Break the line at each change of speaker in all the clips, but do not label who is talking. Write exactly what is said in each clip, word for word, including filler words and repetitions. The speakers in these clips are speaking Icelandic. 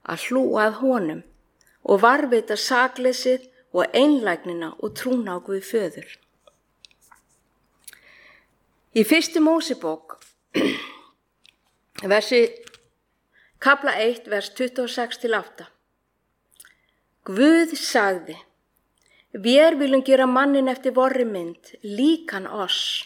að hlúa að honum og varðveita sakleysið og einlægnina og trúna á Guð föður. Í fyrstu Mósebók, versi kafla eitt, vers tuttugu og sex til átta. Guð sagði, vér viljum gera manninn eftir vorri mynd, líkan oss.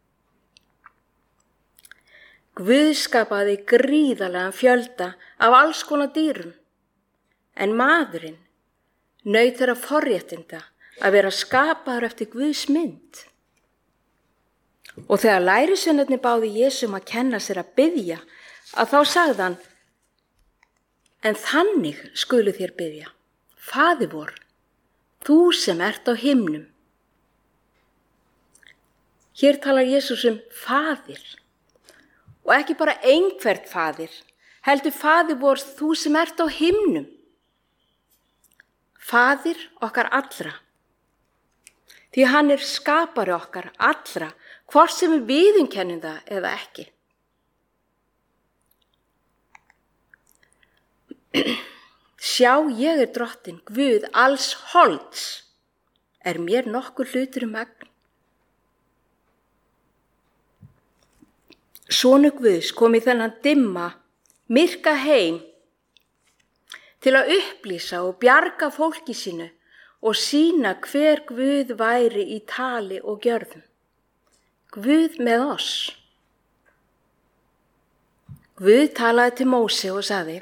Guð skapaði gríðarlegan fjölda af alls konar dýrum, en maðurinn naut þeirra forréttinda að vera skapaður eftir Guðs mynd. Og þegar lærisveinarnir báðu Jesú um að kenna sér að biðja, að þá sagði hann, en þannig skulu þér biðja, Faðir vor, þú sem ert á himnum. Hér talar Jesús um Faðir, og ekki bara einhvert Faðir, heldur Faðir vor, þú sem ert á himnum. Faðir okkar allra, því hann er skapari okkar allra, hvort sem við viðurkennum það eða ekki. Sjá, ég er drottin, Guð alls holds, er mér nokkur hlutur um megn. Sonur Guðs kom í þennan dimma, myrka heim til að upplýsa og bjarga fólki sínu og sýna hver Guð væri í tali og gjörðum. Guð með oss. Guð talaði til Móse og sagði,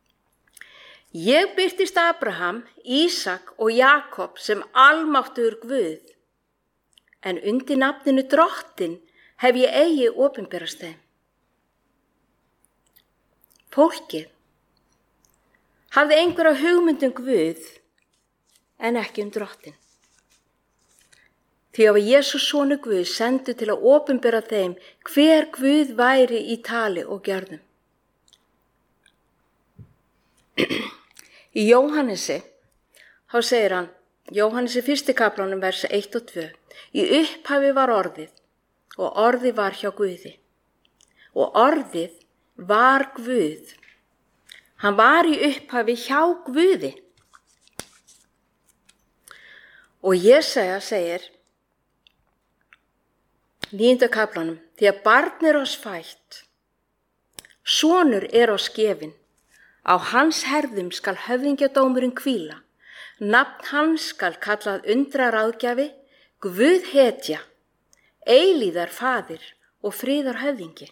ég birtist Abraham, Ísak og Jakob sem almáttugur Guð, en undir nafninu drottin hef ég eigi opinberast þeim. Fólkið hafði einhverja hugmynd um Guð en ekki um drottin. Því að Jesús sonur Guð sendu til að opinbera þeim hver Guð væri í tali og gjörðum. Í Jóhannesi, þá segir hann, Jóhannesi fyrsti kaflanum versi eitt og tvö, í upphafi var orðið og orðið var hjá Guði og orðið var Guð. Hann var í upphafi hjá Guði. Og Jesaja segir, níunda kaflanum, því að barn er oss fætt, sonur er oss gefinn, á hans herðum skal höfðingjadómurinn hvíla, nafn hans skal kallað undraráðgjafi, Guð hetja, eilíðar faðir og friðar höfðingi.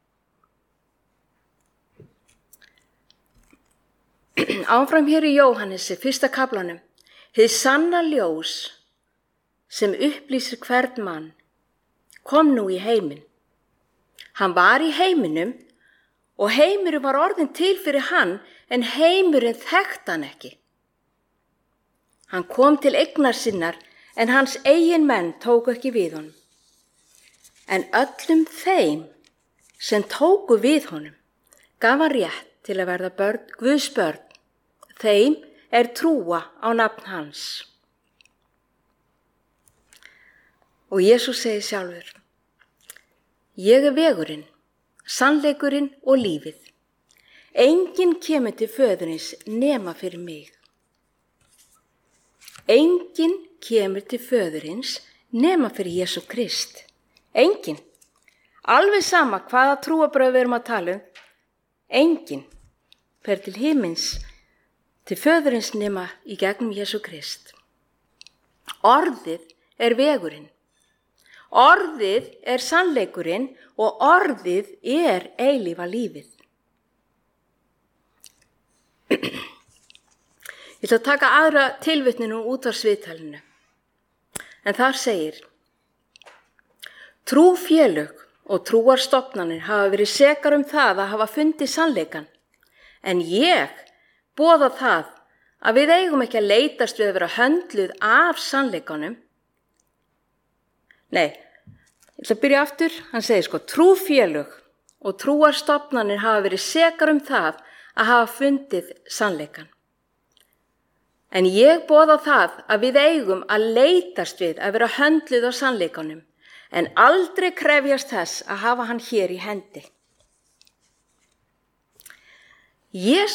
Áfram hér í Jóhannesi, fyrsta kaflanum, hið sanna ljós sem upplýsir hvern mann, kom nú í heiminn. Hann var í heiminum og heimurinn var orðinn til fyrir hann, en heimurinn þekkti hann ekki. Hann kom til eignar sinnar, en hans eigin menn tóku ekki við honum. En öllum þeim sem tóku við honum gaf hann rétt til að verða börn, Guðs börn. Þeim er trúa á nafn hans. Og Jesús segir sjálfur, ég er vegurinn, sannleikurinn og lífið. Enginn kemur til föðurins nema fyrir mig. Enginn kemur til föðurins nema fyrir Jesú Krist. Enginn. Alveg sama hvaða trúarbrögð við erum að tala um. Enginn fer til himins til föðurins nema í gegnum Jesú Krist. Orðið er vegurinn. Orðið er sannleikurinn og orðið er eilífa lífið. Ég ætla að taka aðra tilvitninu úr útvarpsviðtalinu. En þar segir, trúfélög og trúarstofnanir hafa verið sekar um það að hafa fundið sannleikan. En ég boða það að við eigum ekki að leitast við að vera höndluð af sannleikanum. Nei, ég ætla að byrja aftur. Hann segir sko, trúfélög og trúarstofnanir hafa verið sekar um það að hafa fundið sannleikan. En ég boða það að við eigum að leitast við að vera höndluð á sannleikanum, en aldrei krefjast þess að hafa hann hér í hendi. Jesús